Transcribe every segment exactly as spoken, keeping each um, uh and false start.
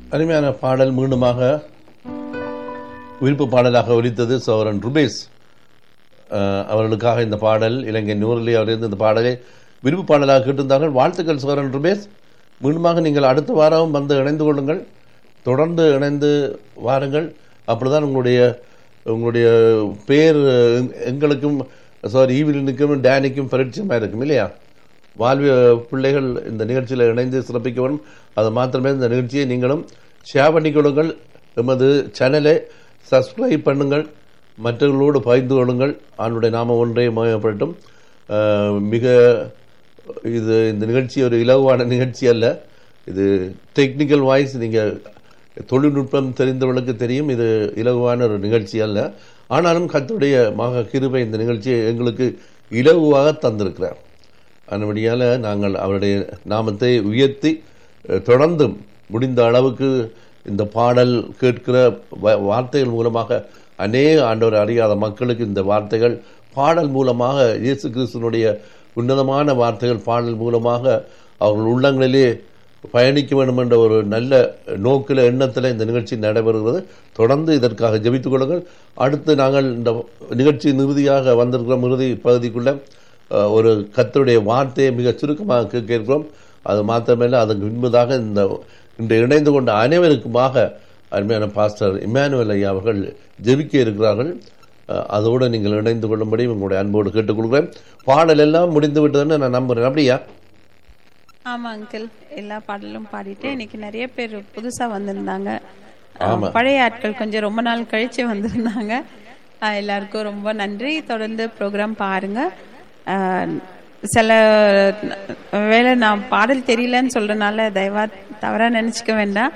அருமையான பாடல் மீண்டுமாக விருப்பு பாடலாக ஒலித்தது. சௌரன் ருபேஸ் அவர்களுக்காக இந்த பாடல் இலங்கை நூறிலே அவரிருந்து இந்த பாடலை விருப்பு பாடலாக கேட்டிருந்தார்கள். வாழ்த்துக்கள் சௌரன் ருபேஸ். மீண்டுமாக நீங்கள் அடுத்த வாரம் வந்து இணைந்து கொள்ளுங்கள், தொடர்ந்து இணைந்து வாருங்கள். அப்படிதான் உங்களுடைய உங்களுடைய பேர் எங்களுக்கும் சாரி ஈவிலினுக்கும் டேனிக்கும் பரிச்சயமாக இருக்கும் இல்லையா? வாழ்விய பிள்ளைகள் இந்த நிகழ்ச்சியில் இணைந்து சிறப்பிக்க வேண்டும். அது மாத்திரமே இந்த நிகழ்ச்சியை நீங்களும் ஷேர் பண்ணிக் கொள்ளுங்கள். எமது சேனலை சப்ஸ்கிரைப் பண்ணுங்கள், மற்றவர்களோடு பகிர்ந்து கொள்ளுங்கள். ஆண்டுடைய நாம ஒன்றே மயப்படட்டும். மிக இது இந்த நிகழ்ச்சி ஒரு இலகுவான நிகழ்ச்சி அல்ல. இது டெக்னிக்கல் வாய்ஸ், நீங்கள் தொழில்நுட்பம் தெரிந்தவர்களுக்கு தெரியும், இது இலகுவான ஒரு நிகழ்ச்சி அல்ல. ஆனாலும் கர்த்தருடைய மகா கிருபை இந்த நிகழ்ச்சியை எங்களுக்கு இலகுவாக தந்திருக்கிறார். அதன்படியால் நாங்கள் அவருடைய நாமத்தை உயர்த்தி தொடர்ந்து முடிந்த அளவுக்கு இந்த பாடல் கேட்கிற வார்த்தைகள் மூலமாக அநேக ஆண்டவர் அறியாத மக்களுக்கு இந்த வார்த்தைகள் பாடல் மூலமாக இயேசு கிறிஸ்துவனுடைய உன்னதமான வார்த்தைகள் பாடல் மூலமாக அவர்கள் உள்ளங்களிலே பயணிக்க வேண்டும் என்ற ஒரு நல்ல நோக்கில் எண்ணத்தில் இந்த நிகழ்ச்சி நடைபெறுகிறது. தொடர்ந்து இதற்காக ஜெபித்துக் கொள்ளுங்கள். அடுத்து நாங்கள் இந்த நிகழ்ச்சி இறுதியாக வந்திருக்கிறோம். இறுதி பகுதிக்குள்ள ஒரு கர்த்தருடைய வார்த்தையை மிக சுருக்கமாக கேட்கிறோம். அது மாத்திரமல்ல, அதற்கு முன்பதாக இந்த இன்று இணைந்து கொண்ட அனைவருக்குமாக அருமையான பாஸ்டர் இம்மானுவேல் ஐயா அவர்கள் ஜெபிக்க இருக்கிறார்கள். அதோடு நீங்கள் இணைந்து கொள்ளும்படி உங்களுடைய அன்போடு கேட்டுக்கொள்கிறேன். பாடல் எல்லாம் முடிந்து விட்டதுன்னு நான் நம்புறேன். அப்படியா? ஆமா அங்கிள், எல்லா பாடலும் பாடிட்டு இன்னைக்கு நிறைய பேர் புதுசா வந்திருந்தாங்க. பழைய ஆட்கள் கொஞ்சம் ரொம்ப நாள் கழிச்சு வந்திருந்தாங்க. எல்லாருக்கும் ரொம்ப நன்றி. தொடர்ந்து ப்ரோக்ராம் பாருங்க. சில வேளை நான் பாடல் தெரியலன்னு சொல்றதுனால தயவா தவறா நினைச்சுக்க வேண்டாம்.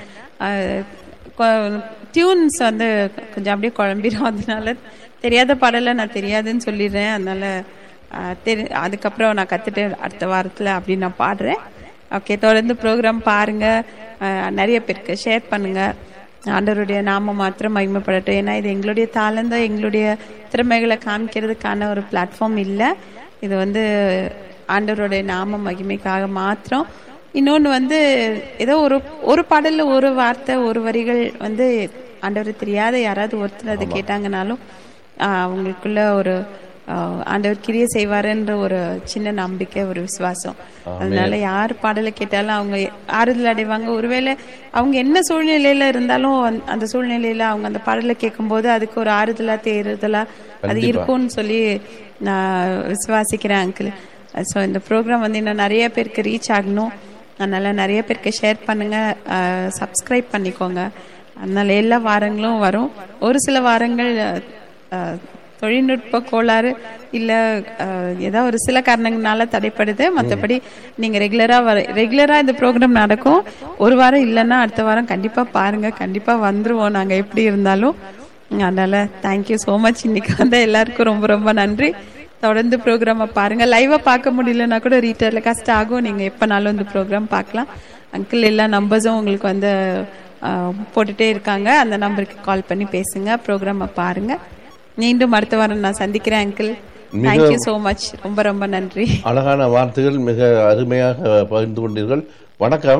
டியூன்ஸ் வந்து கொஞ்சம் அப்படியே குழம்பிடும். அதனால தெரியாத பாடல நான் தெரியாதுன்னு சொல்லிடுறேன். அதனால தெரி அதுக்கப்புறம் நான் கத்துட்டு அடுத்த வாரத்துல அப்படி நான் பாடுறேன். ஓகே, தொடர்ந்து ப்ரோக்ராம் பாருங்க, நிறைய பேருக்கு ஷேர் பண்ணுங்க. ஆண்டவருடைய நாம மாத்திரம் மகிமைப்படட்டும். ஏன்னா இது எங்களுடைய தாளந்த எங்களுடைய திறமைகளை காமிக்கிறதுக்கான ஒரு பிளாட்ஃபார்ம் இல்லை. இது வந்து ஆண்டவருடைய நாம மகிமைக்காக மாத்திரம். இன்னொன்று வந்து ஏதோ ஒரு ஒரு பாடல்ல ஒரு வார்த்தை ஒரு வரிகள் வந்து ஆண்டவர் தெரியாத யாராவது ஒருத்தர் அதை கேட்டாங்கனாலும் அவங்களுக்குள்ள ஒரு ஆண்டவர் கிரியை செய்வாருன்ற ஒரு சின்ன நம்பிக்கை, ஒரு விசுவாசம். அதனால யார் பாடலை கேட்டாலும் அவங்க ஆறுதல் அடைவாங்க. ஒருவேளை அவங்க என்ன சூழ்நிலையில இருந்தாலும் அந்த சூழ்நிலையில அவங்க அந்த பாடலை கேட்கும் போது அதுக்கு ஒரு ஆறுதலா தேறுதலா அது இருக்கும்னு சொல்லி நான் விசுவாசிக்கிறேன் அங்கிள். ஸோ இந்த ப்ரோக்ராம் வந்து இன்னும் நிறைய பேருக்கு ரீச் ஆகணும். அதனால நிறைய பேருக்கு ஷேர் பண்ணுங்க, சப்ஸ்கிரைப் பண்ணிக்கோங்க. அதனால எல்லா வாரங்களும் வரும். ஒரு சில வாரங்கள் தொழில்நுட்ப கோளாறு இல்ல ஏதாவது ஒரு சில காரணங்களால தடைப்படுது. மற்றபடி நீங்க ரெகுலரா வர ரெகுலரா இந்த ப்ரோக்ராம் நடக்கும். ஒரு வாரம் இல்லைன்னா அடுத்த வாரம் கண்டிப்பா பாருங்க, கண்டிப்பா வந்துருவோம் நாங்க எப்படி இருந்தாலும். அதனால தேங்க்யூ சோ மச். இன்னைக்கு வந்து எல்லாருக்கும் ரொம்ப ரொம்ப நன்றி. தொடர்ந்து ப்ரோக்ராம பாருங்க. லைவா பார்க்க முடியலன்னா கூட ரீட்டர்ல கஷ்டம் ஆகும். நீங்க எப்பனாலும் இந்த ப்ரோக்ராம் பார்க்கலாம். அங்கிள் எல்லா நம்பர்ஸும் உங்களுக்கு வந்து போட்டுட்டே இருக்காங்க. அந்த நம்பருக்கு கால் பண்ணி பேசுங்க, ப்ரோக்ராம பாருங்க. மீண்டும் அடுத்த வாரம் நான் சந்திக்கிறேன் அங்கிள். Thank you so much. ரொம்ப ரொம்ப நன்றி. அழகான வார்த்தைகள் மிக அருமையாக பகிர்ந்து கொண்டீர்கள். வணக்கம்.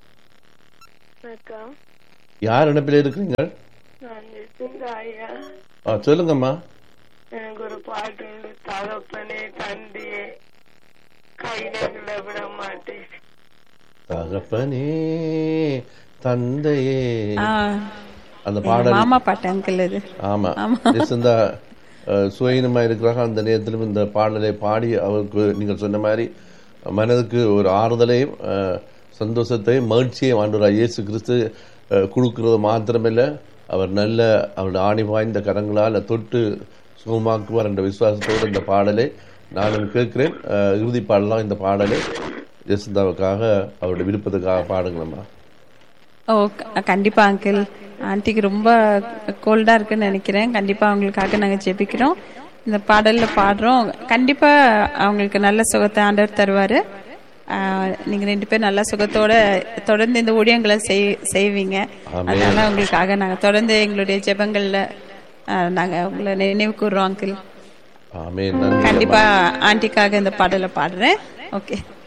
யார் இணைப்பில் இருக்கிறீங்க? சொல்லுங்கம்மா. எனக்கு ஒரு பாட்டு உண்டு. தகப்பனே தந்தையே கையில விட மாட்டேன். தகப்பனே தந்தையே அந்த பாடல் மாமா பாட்டு அங்கிள் இது. ஆமா, இந்த சுயநமா இருக்கிறாங்க. அந்த நேரத்திலும் இந்த பாடலை பாடி அவருக்கு நீங்கள் சொன்ன மாதிரி மனதுக்கு ஒரு ஆறுதலையும் சந்தோஷத்தையும் மகிழ்ச்சியையும் ஆண்டவராகிய இயேசு கிறிஸ்து கொடுக்கிறது மாத்திரமில்லை, அவர் நல்ல அவருடைய ஆணி வாய்ந்த கரங்களால் தொட்டு சுகமாக்குவார் என்ற விசுவாசத்தோடு இந்த பாடலை நானும் கேட்கிறேன். இறுதி பாடலாம் இந்த பாடலை ஜெசிந்தாவுக்காக அவருடைய விருப்பத்துக்காக பாடுங்களம்மா. ஓ கண்டிப்பா அங்கிள். ஆன்ட்டிக்கு ரொம்ப கோல்டா இருக்குன்னு நினைக்கிறேன். கண்டிப்பா அவங்களுக்காக நாங்க ஜெபிக்கிறோம். இந்த பாடல்ல பாடுறோம். கண்டிப்பா அவங்களுக்கு நல்ல சுகத்தை ஆண்டவர் தருவாரு. நீங்க ரெண்டு பேரும் நல்ல சுகத்தோட தொடர்ந்து இந்த ஊழியங்களை செய்வீங்க. அதனால உங்களுக்காக நாங்க தொடர்ந்து எங்களுடைய ஜெபங்கள்ல நாங்க உங்களை நினைவு கூறுறோம் அங்கிள். கண்டிப்பா ஆன்ட்டிக்காக இந்த பாடலை பாடுறேன். ஓகே.